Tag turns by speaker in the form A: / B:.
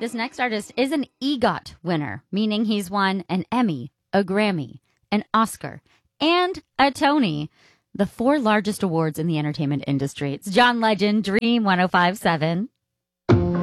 A: This next artist is an EGOT winner, meaning he's won an Emmy, a Grammy, an Oscar, and a Tony, the four largest awards in the entertainment industry. It's John Legend, Dream 1057.